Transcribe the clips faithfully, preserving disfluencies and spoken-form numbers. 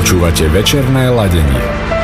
Počúvate večerné ladenie.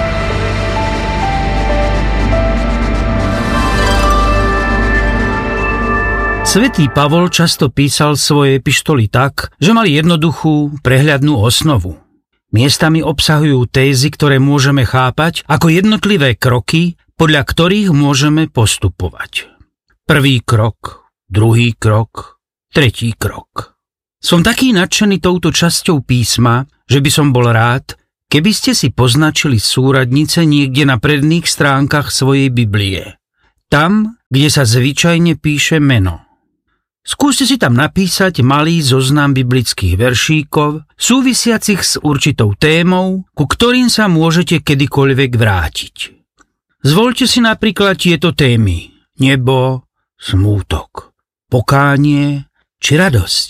Svätý Pavol často písal svoje epištoly tak, že mali jednoduchú, prehľadnú osnovu. Miestami obsahujú tézy, ktoré môžeme chápať ako jednotlivé kroky, podľa ktorých môžeme postupovať. Prvý krok, druhý krok, tretí krok. Som taký nadšený touto časťou písma, že by som bol rád, keby ste si poznačili súradnice niekde na predných stránkach svojej Biblie. Tam, kde sa zvyčajne píše meno. Skúste si tam napísať malý zoznam biblických veršíkov, súvisiacich s určitou témou, ku ktorým sa môžete kedykoľvek vrátiť. Zvoľte si napríklad tieto témy: nebo, smútok, pokánie či radosť.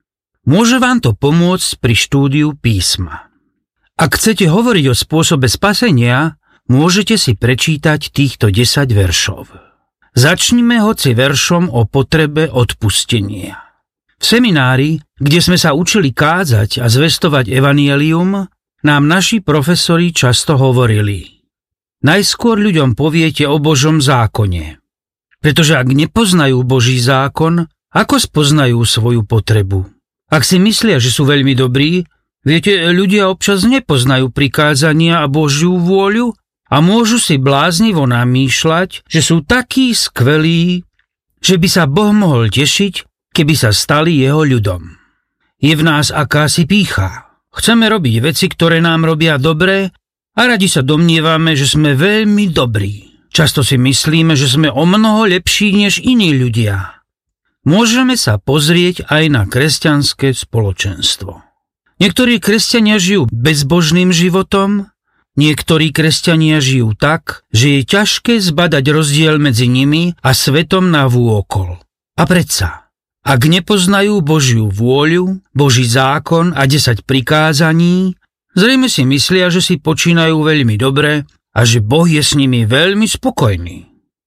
Môže vám to pomôcť pri štúdiu písma. Ak chcete hovoriť o spôsobe spasenia, môžete si prečítať týchto desať veršov. Začnime hoci veršom o potrebe odpustenia. V seminári, kde sme sa učili kázať a zvestovať evanjelium, nám naši profesori často hovorili: najskôr ľuďom poviete o Božom zákone. Pretože ak nepoznajú Boží zákon, ako spoznajú svoju potrebu? Ak si myslia, že sú veľmi dobrí, viete, ľudia občas nepoznajú prikázania a Božiu vôľu a môžu si bláznivo namýšľať, že sú takí skvelí, že by sa Boh mohol tešiť, keby sa stali jeho ľudom. Je v nás akási pýcha. Chceme robiť veci, ktoré nám robia dobre, a radi sa domnievame, že sme veľmi dobrí. Často si myslíme, že sme o mnoho lepší než iní ľudia. Môžeme sa pozrieť aj na kresťanské spoločenstvo. Niektorí kresťania žijú bezbožným životom, niektorí kresťania žijú tak, že je ťažké zbadať rozdiel medzi nimi a svetom navôkol. A predsa, ak nepoznajú Božiu vôľu, Boží zákon a desať prikázaní, zrejme si myslia, že si počínajú veľmi dobre a že Boh je s nimi veľmi spokojný.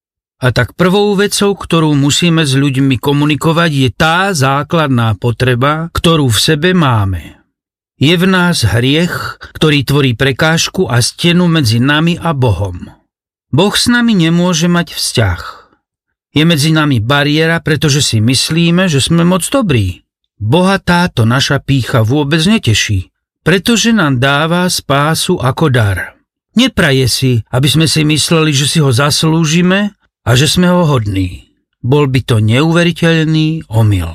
A tak prvou vecou, ktorú musíme s ľuďmi komunikovať, je tá základná potreba, ktorú v sebe máme. Je v nás hriech, ktorý tvorí prekážku a stenu medzi nami a Bohom. Boh s nami nemôže mať vzťah. Je medzi nami bariéra, pretože si myslíme, že sme moc dobrí. Boha táto naša pýcha vôbec neteší, pretože nám dáva spásu ako dar. Nepraje si, aby sme si mysleli, že si ho zaslúžime a že sme ho hodní. Bol by to neuveriteľný omyl.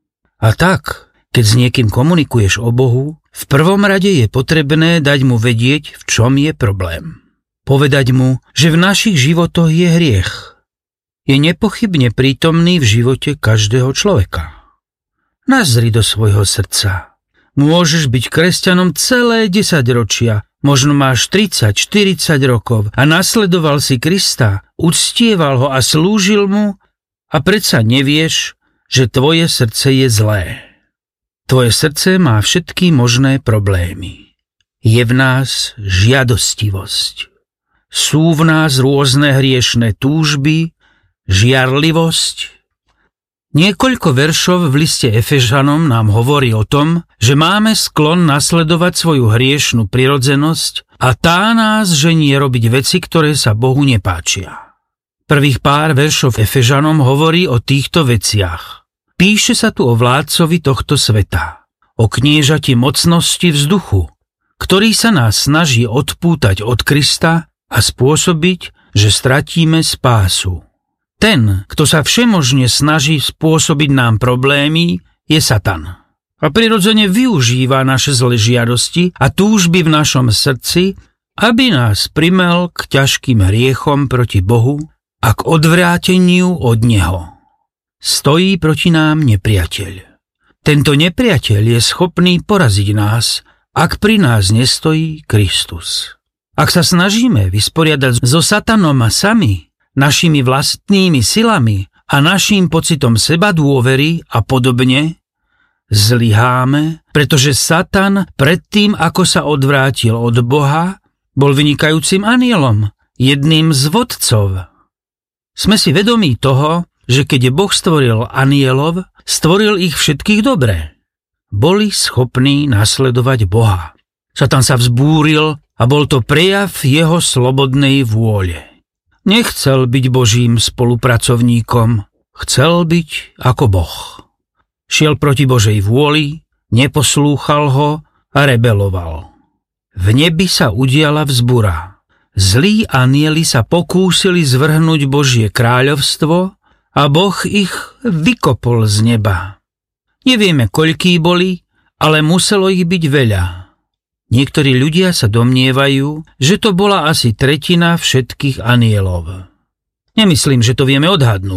A tak, keď s niekým komunikuješ o Bohu, v prvom rade je potrebné dať mu vedieť, v čom je problém. Povedať mu, že v našich životoch je hriech. Je nepochybne prítomný v živote každého človeka. Nazri do svojho srdca. Môžeš byť kresťanom celé desaťročia, možno máš tridsať štyridsať rokov a nasledoval si Krista, uctieval ho a slúžil mu a predsa nevieš, že tvoje srdce je zlé. Tvoje srdce má všetky možné problémy. Je v nás žiadostivosť. Sú v nás rôzne hriešne túžby, žiarlivosť. Niekoľko veršov v liste Efežanom nám hovorí o tom, že máme sklon nasledovať svoju hriešnú prirodzenosť a tá nás ženie robiť veci, ktoré sa Bohu nepáčia. Prvých pár veršov Efežanom hovorí o týchto veciach. Píše sa tu o vládcovi tohto sveta, o kniežati mocnosti vzduchu, ktorý sa nás snaží odpútať od Krista a spôsobiť, že stratíme spásu. Ten, kto sa všemožne snaží spôsobiť nám problémy, je Satan. A prirodzene využíva naše zlé žiadosti a túžby v našom srdci, aby nás primel k ťažkým hriechom proti Bohu a k odvráteniu od Neho. Stojí proti nám nepriateľ. Tento nepriateľ je schopný poraziť nás, ak pri nás nestojí Kristus. Ak sa snažíme vysporiadať so Satanom a sami, našimi vlastnými silami a naším pocitom sebadôvery a podobne, zlyháme, pretože Satan predtým, ako sa odvrátil od Boha, bol vynikajúcim anielom, jedným z vodcov. Sme si vedomí toho, že keď Boh stvoril anielov, stvoril ich všetkých dobre. Boli schopní nasledovať Boha. Satan sa vzbúril a bol to prejav jeho slobodnej vôle. Nechcel byť Božím spolupracovníkom, chcel byť ako Boh. Šiel proti Božej vôli, neposlúchal ho a rebeloval. V nebi sa udiala vzbura. Zlí anjeli sa pokúsili zvrhnúť Božie kráľovstvo a Boh ich vykopol z neba. Nevieme, koľkí boli, ale muselo ich byť veľa. Niektorí ľudia sa domnievajú, že to bola asi tretina všetkých anjelov. Nemyslím, že to vieme odhadnúť.